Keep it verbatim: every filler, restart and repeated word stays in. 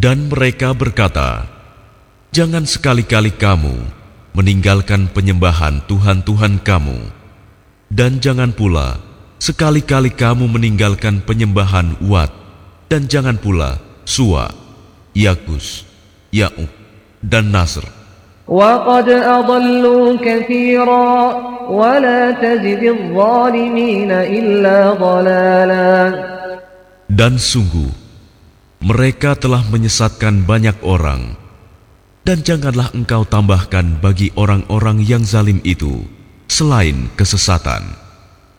Dan mereka berkata, "Jangan sekali-kali kamu meninggalkan penyembahan Tuhan-Tuhan kamu, dan jangan pula sekali-kali kamu meninggalkan penyembahan Wat, dan jangan pula Suwa, Yagus, Ya'uq, dan Nasr. وَقَدْ أَضَلُّوا كَثِيرًا وَلَا تَزِدِ الظَّالِمِينَ إِلَّا ضَلَالًا." Dan sungguh, mereka telah menyesatkan banyak orang, dan janganlah engkau tambahkan bagi orang-orang yang zalim itu selain kesesatan.